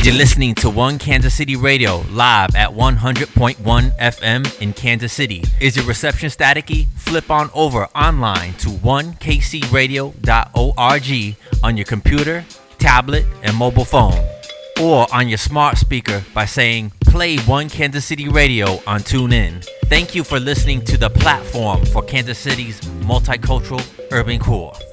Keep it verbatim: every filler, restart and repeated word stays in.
You're listening to One Kansas City Radio live at one hundred point one F M in Kansas City. Is your reception staticky? Flip on over online to one k c radio dot org on your computer, tablet, and mobile phone, or on your smart speaker by saying play One Kansas City Radio on TuneIn. Thank you for listening to the platform for Kansas City's multicultural urban core.